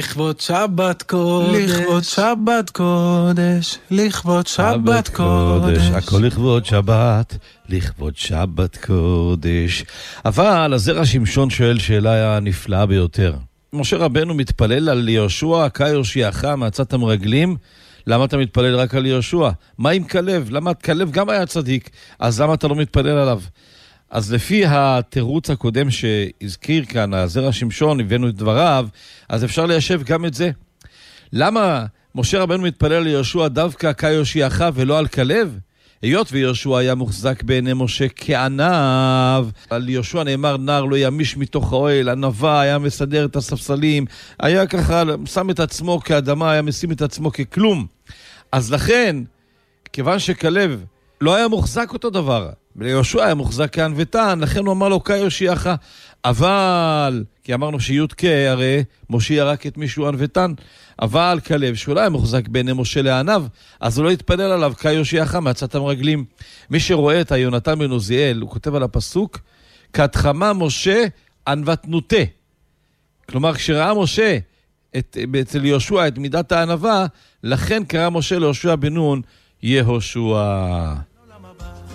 לכבוד שבת קודש, לכבוד שבת קודש, לכבוד שבת קודש. הכל לכבוד שבת, לכבוד שבת קודש. אבל הזרע שמשון שואל שאלה נפלאה ביותר. משה רבנו מתפלל על יהושע, הכה יושיעך מעצת המרגלים. למה אתה מתפלל רק על יהושע? מה עם כלב? למה כלב גם היה צדיק? אז למה אתה לא מתפלל עליו? אז לפי התירוץ הקודם שהזכיר כאן, הזרע שמשון, הבאנו את דבריו, אז אפשר ליישב גם את זה. למה משה רבנו מתפלל על יהושע דווקא הכה יושיעך ולא על כלב? היות ויהושע היה מוחזק בעיני משה כענב, על יהושע נאמר נער לא ימיש מתוך האוהל, ענבה היה מסדר את הספסלים, היה ככה שם את עצמו כאדמה, היה משים את עצמו ככלום. אז לכן, כיוון שכלב לא היה מוחזק אותו דבר, ליהושע היה מוחזק כענוותן, לכן הוא אמר לו הכה יושיעך, אבל, כי אמרנו שי"ק הרי משה ירק את מישהו ענוותן, אבל כלב שאולי היה מוחזק בעיני משה לענב, אז הוא לא יתפלל עליו הכה יושיעך מעצת המרגלים. מי שרואה את יונתן בן עוזיאל, הוא כותב על הפסוק, כתחמה משה ענוותנותה. כלומר, כשראה משה אצל יהושע את מידת הענווה, לכן קרא משה ליהושע בן נון יהושע.